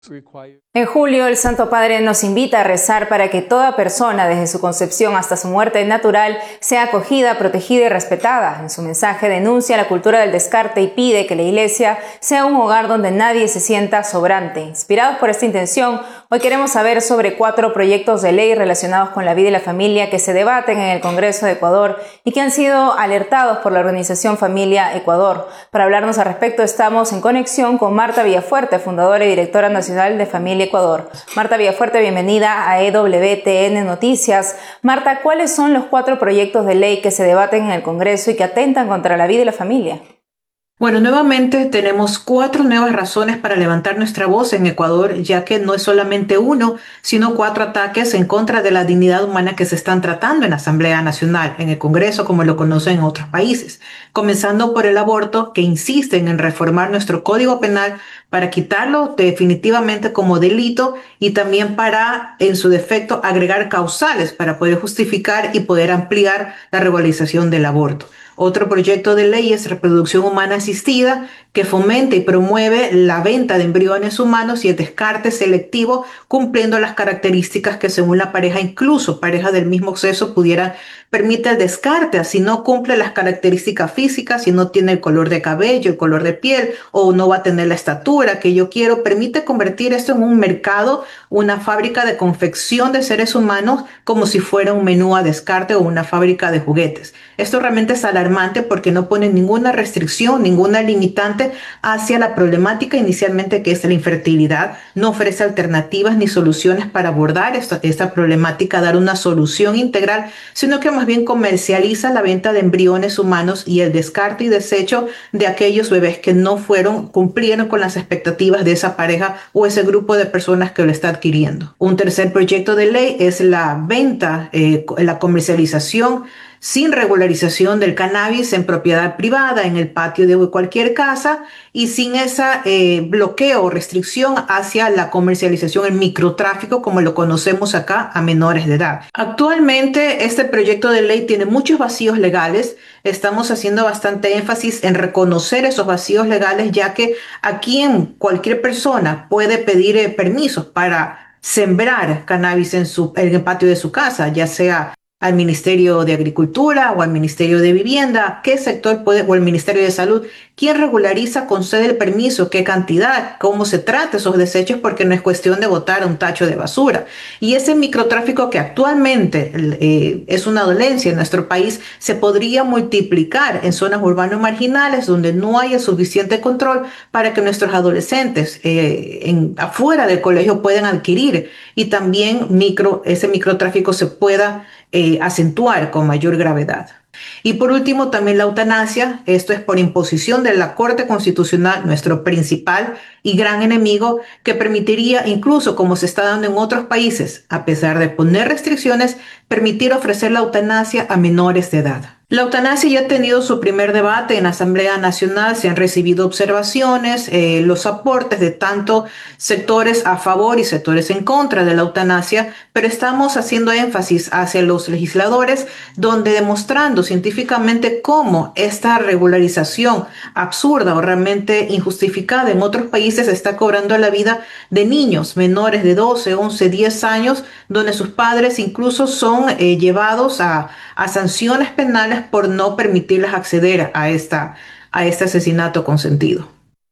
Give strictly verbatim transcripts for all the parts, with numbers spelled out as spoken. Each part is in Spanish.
En julio, el Santo Padre nos invita a rezar para que toda persona, desde su concepción hasta su muerte natural, sea acogida, protegida y respetada. En su mensaje denuncia la cultura del descarte y pide que la Iglesia sea un hogar donde nadie se sienta sobrante. Inspirados por esta intención, hoy queremos saber sobre cuatro proyectos de ley relacionados con la vida y la familia que se debaten en el Congreso de Ecuador y que han sido alertados por la organización Familia Ecuador. Para hablarnos al respecto, estamos en conexión con Marta Villafuerte, fundadora y directora nacional de Familia Ecuador. Marta Villafuerte, bienvenida a E W T N Noticias. Marta, ¿cuáles son los cuatro proyectos de ley que se debaten en el Congreso y que atentan contra la vida y la familia? Bueno, nuevamente tenemos cuatro nuevas razones para levantar nuestra voz en Ecuador, ya que no es solamente uno, sino cuatro ataques en contra de la dignidad humana que se están tratando en la Asamblea Nacional, en el Congreso, como lo conocen en otros países. Comenzando por el aborto, que insisten en reformar nuestro Código Penal para quitarlo definitivamente como delito y también para, en su defecto, agregar causales para poder justificar y poder ampliar la regularización del aborto. Otro proyecto de ley es reproducción humana asistida, que fomenta y promueve la venta de embriones humanos y el descarte selectivo, cumpliendo las características que según la pareja, incluso pareja del mismo sexo, pudiera permite el descarte, así no cumple las características físicas, si no tiene el color de cabello, el color de piel, o no va a tener la estatura que yo quiero, permite convertir esto en un mercado, una fábrica de confección de seres humanos, como si fuera un menú a descarte o una fábrica de juguetes. Esto realmente es alarmante porque no pone ninguna restricción, ninguna limitante hacia la problemática inicialmente que es la infertilidad, no ofrece alternativas ni soluciones para abordar esta, esta problemática, dar una solución integral, sino que más bien comercializa la venta de embriones humanos y el descarte y desecho de aquellos bebés que no fueron, cumplieron con las expectativas de esa pareja o ese grupo de personas que lo está adquiriendo. Un tercer proyecto de ley es la venta, eh, la comercialización sin regularización del cannabis en propiedad privada, en el patio de cualquier casa y sin ese eh, bloqueo o restricción hacia la comercialización, el microtráfico, como lo conocemos acá, a menores de edad. Actualmente este proyecto de ley tiene muchos vacíos legales. Estamos haciendo bastante énfasis en reconocer esos vacíos legales, ya que aquí en cualquier persona puede pedir eh, permisos para sembrar cannabis en, su, en el patio de su casa, ya sea al Ministerio de Agricultura o al Ministerio de Vivienda, qué sector puede, o el Ministerio de Salud, quién regulariza, concede el permiso, qué cantidad, cómo se trata esos desechos, porque no es cuestión de botar un tacho de basura. Y ese microtráfico que actualmente eh, es una dolencia en nuestro país, se podría multiplicar en zonas urbanas marginales donde no haya suficiente control para que nuestros adolescentes eh, en, afuera del colegio puedan adquirir y también micro, ese microtráfico se pueda Eh, acentuar con mayor gravedad. Y por último, también la eutanasia. Esto es por imposición de la Corte Constitucional, nuestro principal y gran enemigo, que permitiría, incluso como se está dando en otros países, a pesar de poner restricciones, permitir ofrecer la eutanasia a menores de edad. La eutanasia ya ha tenido su primer debate en la Asamblea Nacional, se han recibido observaciones, eh, los aportes de tanto sectores a favor y sectores en contra de la eutanasia, pero estamos haciendo énfasis hacia los legisladores, donde demostrando científicamente cómo esta regularización absurda o realmente injustificada en otros países está cobrando la vida de niños menores de doce, once, diez años, donde sus padres incluso son eh, llevados a, a sanciones penales por no permitirles acceder a, esta, a este asesinato consentido.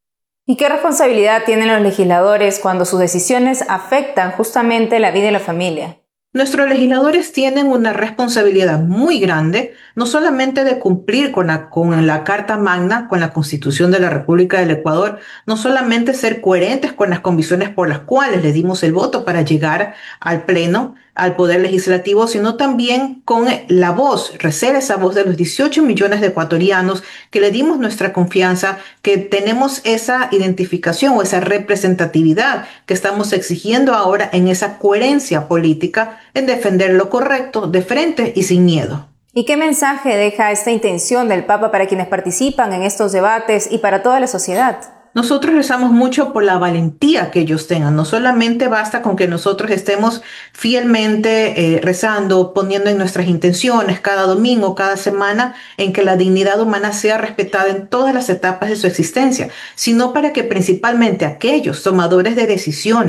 ¿Y qué responsabilidad tienen los legisladores cuando sus decisiones afectan justamente la vida y la familia? Nuestros legisladores tienen una responsabilidad muy grande, no solamente de cumplir con la, con la Carta Magna, con la Constitución de la República del Ecuador, no solamente ser coherentes con las convicciones por las cuales le dimos el voto para llegar al Pleno, al Poder Legislativo, sino también con la voz, ser esa voz de los dieciocho millones de ecuatorianos que le dimos nuestra confianza, que tenemos esa identificación o esa representatividad que estamos exigiendo ahora en esa coherencia política, en defender lo correcto de frente y sin miedo. ¿Y qué mensaje deja esta intención del Papa para quienes participan en estos debates y para toda la sociedad? Nosotros rezamos mucho por la valentía que ellos tengan. No solamente basta con que nosotros estemos fielmente eh, rezando, poniendo en nuestras intenciones cada domingo, cada semana, en que la dignidad humana sea respetada en todas las etapas de su existencia, sino para que principalmente aquellos tomadores de decisiones